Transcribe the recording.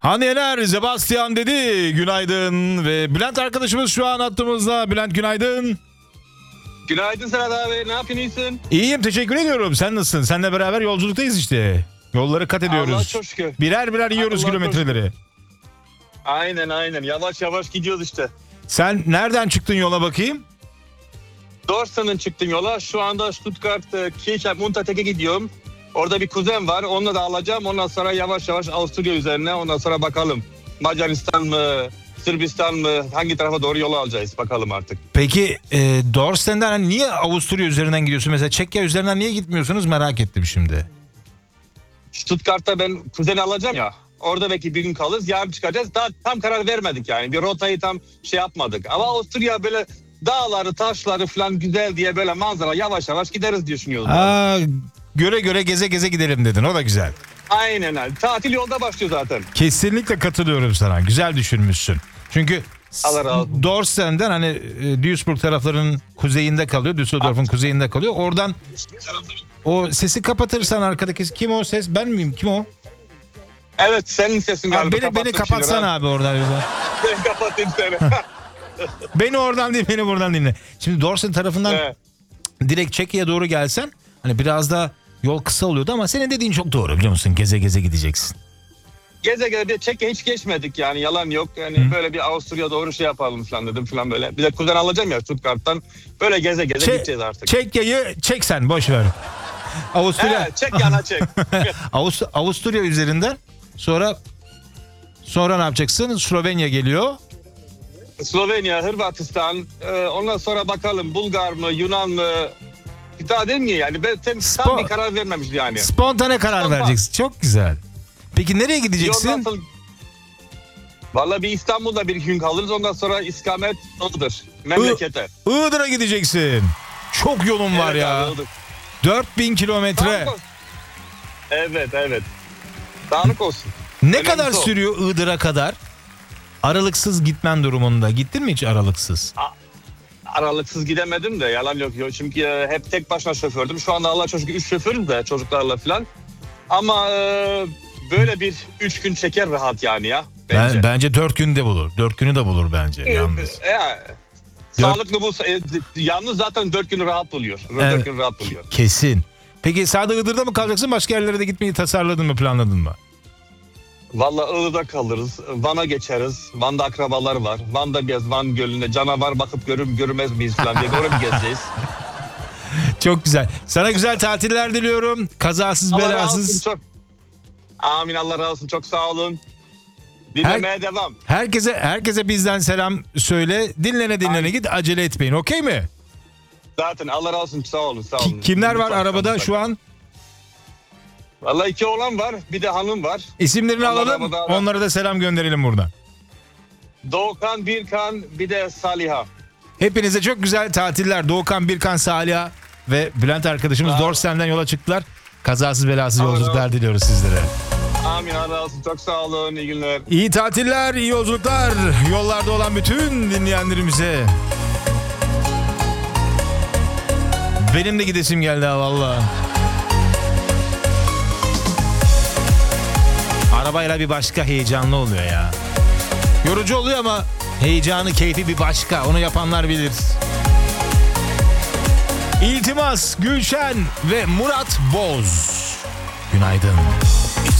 Hande Yener, Sebastian dedi. Günaydın ve Bülent arkadaşımız şu an hattımızda. Bülent günaydın. Günaydın Serhat abi. Ne yapıyorsun, iyisin? İyiyim, teşekkür ediyorum. Sen nasılsın? Seninle beraber yolculuktayız işte. Yolları kat ediyoruz. Allah çok şükür. Birer birer yiyoruz Allah kilometreleri. Aynen. Yavaş yavaş gidiyoruz işte. Sen nereden çıktın yola bakayım? Dorsen'den çıktım yola. Şu anda Stuttgart, Kirchheim, Untertek'e gidiyorum. Orada bir kuzen var. Onunla da alacağım. Ondan sonra yavaş yavaş Avusturya üzerine. Ondan sonra bakalım. Macaristan mı, Sırbistan mı, hangi tarafa doğru yolu alacağız bakalım artık. Peki Dorsen'den hani niye Avusturya üzerinden gidiyorsun? Mesela Çekya üzerinden niye gitmiyorsunuz, merak ettim şimdi. Stuttgart'ta ben kuzeni alacağım ya. Orada belki bir gün kalırız. Yarın çıkacağız. Daha tam karar vermedik yani. Bir rotayı tam şey yapmadık. Ama Avusturya böyle dağları, taşları falan güzel diye böyle manzara yavaş yavaş gideriz diye düşünüyorum. Göre göre geze geze gidelim dedin. O da güzel. Aynen öyle. Tatil yolda başlıyor zaten. Kesinlikle katılıyorum sana. Güzel düşünmüşsün. Çünkü Allah razı olsun. Dorsen'den hani Duisburg taraflarının kuzeyinde kalıyor. Düsseldorf'un kuzeyinde kalıyor. Oradan o sesi kapatırsan arkadaki kim o ses? Ben miyim? Kim o? Evet, senin sesin galiba. Beni kapatsana abi oradan. Ben kapatayım seni. Beni oradan değil, beni buradan dinle. Şimdi Dorsen tarafından Evet. direkt Çekya'ya doğru gelsen hani biraz da yol kısa oluyordu ama senin dediğin çok doğru, biliyor musun? Geze geze gideceksin. Geze geze bir Çekya hiç geçmedik yani, yalan yok. Yani böyle bir Avusturya doğru şey yapalım falan dedim falan böyle. Bir de kuzen alacağım ya Stuttgart'tan. Böyle geze geze gideceğiz artık. Çekya'yı çek sen, boş ver. Avusturya. Çek yana çek. Avusturya üzerinden sonra ne yapacaksın? Slovenya geliyor. Slovenya, Hırvatistan, ondan sonra bakalım Bulgar mı, Yunan mı? Bir daha değil mi yani? Ben tam bir karar vermemiştim yani. Spontane karar vereceksin. Çok güzel. Peki nereye gideceksin? Vallahi bir İstanbul'da bir gün kalırız. Ondan sonra istikamet Iğdır. Memlekete. Iğdır'a gideceksin. Çok yolun var Evet ya. abi, 4000 kilometre. Evet. Dağınık olsun. Ne Önemlisi kadar o. sürüyor Iğdır'a kadar? Aralıksız gitmen durumunda. Gittin mi hiç aralıksız? Aralıksız gidemedim de yalan yok. Çünkü hep tek başına şofördüm. Şu anda Allah çocuk 3 şoförüz de çocuklarla falan. Ama böyle bir 3 gün çeker rahat yani ya. Bence. Bence 4 günde bulur. 4 günü de bulur bence yalnız. Sağlıklı bu. Yalnız zaten 4 günü rahat buluyor. 4 gün rahat buluyor. Kesin. Peki sadece Iğdır'da mı kalacaksın? Başka yerlere de gitmeyi tasarladın mı, planladın mı? Vallahi Iğdır'da kalırız. Van'a geçeriz. Van'da akrabalar var. Van'da biraz Van Gölü'nde canavar bakıp görmez miyiz falan diye oraya bir gezeceğiz. Çok güzel. Sana güzel tatiller diliyorum. Kazasız Allah razı belasız. olsun çok. Amin, Allah razı olsun. Çok sağ olun. Dinlemeye devam. Herkese bizden selam söyle. Dinlene git. Acele etmeyin. Okey mi? Zaten Allah razı olsun. Sağ olun. Kimler var arabada şu an? Vallahi 2 oğlan var. Bir de hanım var. İsimlerini Allah alalım. arabada- Onlara da selam gönderelim buradan. Doğukan, Birkan, bir de Saliha. Hepinize çok güzel tatiller. Doğukan, Birkan, Saliha ve Bülent arkadaşımız Dorsen'den yola çıktılar. Kazasız belasız Allah yolculuklar razı diliyoruz sizlere. Amin, Allah razı olsun. Çok sağ olun. İyi günler. İyi tatiller, iyi yolculuklar. Yollarda olan bütün dinleyenlerimize. Benim de gidesim geldi ha valla. Arabayla bir başka heyecanlı oluyor ya. Yorucu oluyor ama heyecanı, keyfi bir başka. Onu yapanlar bilir. İltimas, Gülşen ve Murat Boz. Günaydın.